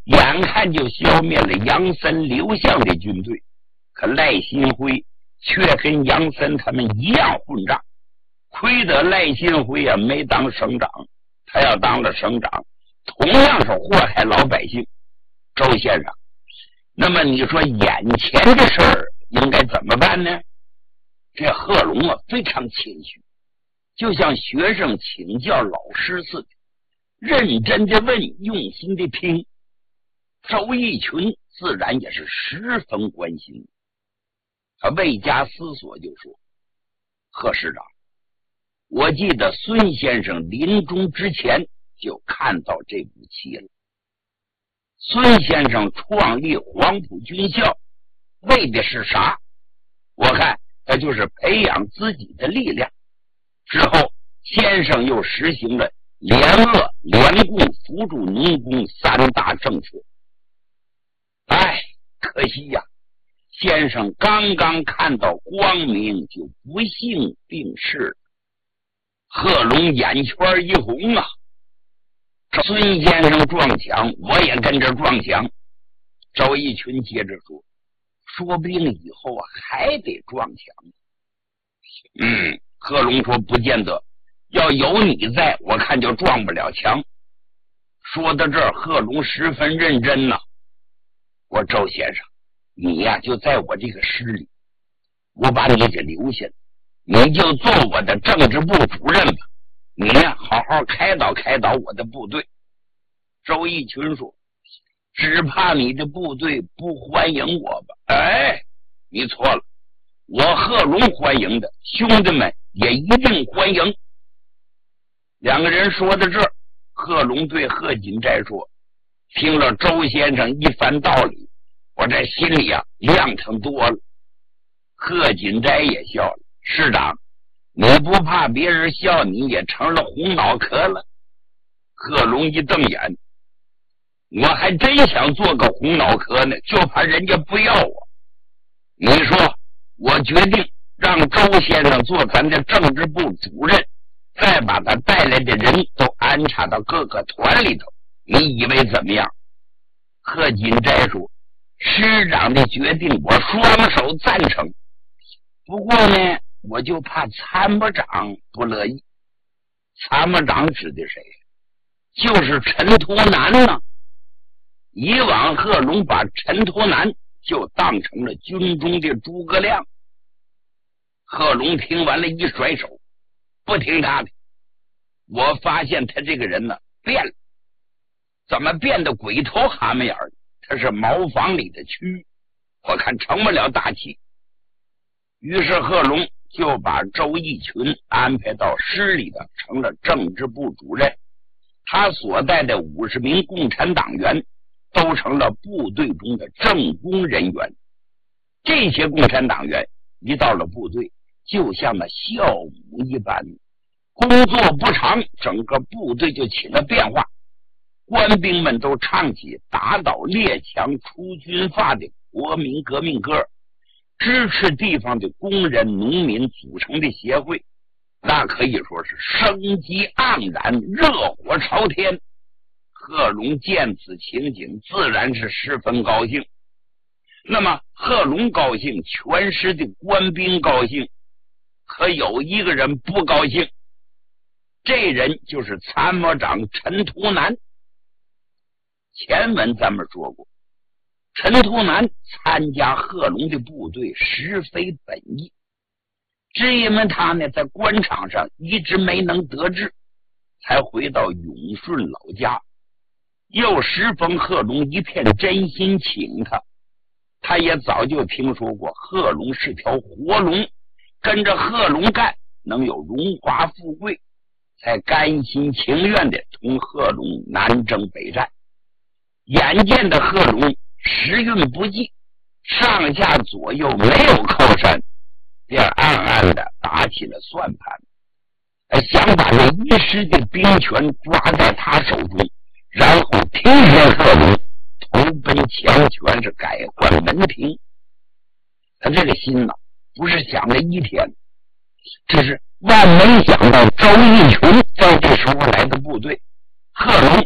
眼看就消灭了杨森、刘向的军队，可赖新辉却跟杨森他们一样混账。亏得赖新辉啊没当省长，他要当了省长，同样是祸害老百姓。周先生，那么你说眼前的事儿应该怎么办呢？这贺龙啊非常谦虚，就像学生请教老师似的，认真的问，用心的听。周逸群自然也是十分关心，他未加思索就说：贺师长，我记得孙先生临终之前就看到这武器了。孙先生创立黄埔军校为的是啥？我看他就是培养自己的力量。之后先生又实行了联鄂、联共、扶助农工三大政策。可惜呀，先生刚刚看到光明就不幸病逝了。贺龙眼圈一红啊，孙先生撞墙，我也跟着撞墙。周逸群接着说，说不定以后啊还得撞墙。贺龙说不见得，要有你在，我看就撞不了墙。说到这儿，贺龙十分认真呐。我周先生，你呀就在我这个师里，我把你给留下，你就做我的政治部主任吧。你呀好好开导开导我的部队。周逸群说，只怕你的部队不欢迎我吧？你错了，我贺龙欢迎的，兄弟们也一定欢迎。两个人说到这儿，贺龙对贺锦斋说，听了周先生一番道理，我这心里啊亮堂多了。贺锦斋也笑了，师长，你不怕别人笑你也成了红脑壳了？贺龙一瞪眼，我还真想做个红脑壳呢，就怕人家不要我。你说我决定让周先生做咱的政治部主任，再把他带来的人都安插到各个团里头，你以为怎么样？贺锦斋说，师长的决定我双手赞成，不过呢我就怕参谋长不乐意。参谋长指的谁？就是陈图南呢。以往贺龙把陈图南就当成了军中的诸葛亮。贺龙听完了一甩手，不听他的。我发现他这个人呢变了，怎么变得鬼头蛤蟆眼儿？他是茅房里的蛆，我看成不了大器。于是贺龙就把周逸群安排到师里的，成了政治部主任。他所带的50名共产党员都成了部队中的政工人员。这些共产党员一到了部队，就像那酵母一般，工作不长，整个部队就起了变化。官兵们都唱起打倒列强出军阀的国民革命歌，支持地方的工人农民组成的协会，那可以说是生机盎然，热火朝天。贺龙见此情景，自然是十分高兴。那么贺龙高兴，全师的官兵高兴，可有一个人不高兴，这人就是参谋长陈图南。前文咱们说过，陈图南参加贺龙的部队实非本意，只因为他呢在官场上一直没能得志，才回到永顺老家。又时逢贺龙一片真心请他，他也早就听说过贺龙是条活龙，跟着贺龙干能有荣华富贵，才甘心情愿的同贺龙南征北战。眼见的贺龙时运不济，上下左右没有靠山，便暗暗的打起了算盘，想把这一师的兵权抓在他手中，然后听天贺龙投奔强权，是改换门庭。他这个心呢，不是想了一天，只是万没想到周逸群在这时候来的部队，贺龙